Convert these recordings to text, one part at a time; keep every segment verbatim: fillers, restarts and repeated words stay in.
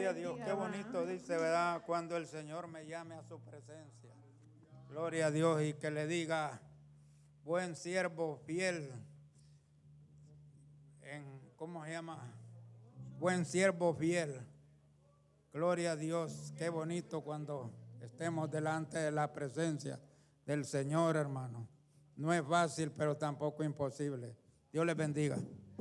Gloria a Dios, qué bonito dice, ¿verdad? Cuando el Señor me llame a su presencia. Gloria a Dios y que le diga, buen siervo fiel, en, ¿cómo se llama? Buen siervo fiel. Gloria a Dios, qué bonito cuando estemos delante de la presencia del Señor, hermano. No es fácil, pero tampoco imposible. Dios les bendiga.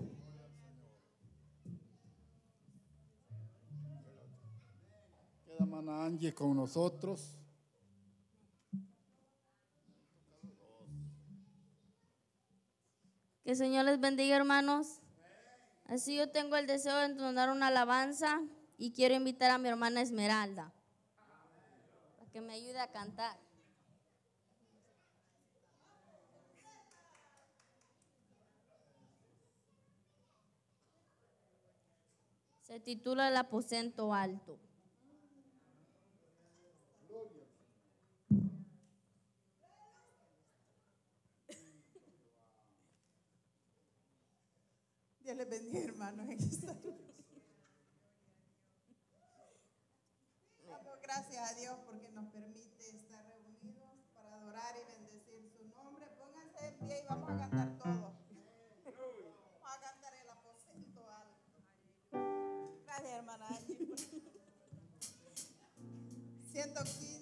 Queda hermana Angie con nosotros. Que el Señor les bendiga, hermanos. Así yo tengo el deseo de entonar una alabanza y quiero invitar a mi hermana Esmeralda para que me ayude a cantar. Se titula El aposento alto. Dios les bendiga, hermanos. Damos gracias a Dios porque nos permite estar reunidos para adorar y bendecir su nombre. Pónganse en pie y vamos a cantar todos. Vamos a cantar el aposento alto. Gracias, hermana Angie. ciento quince.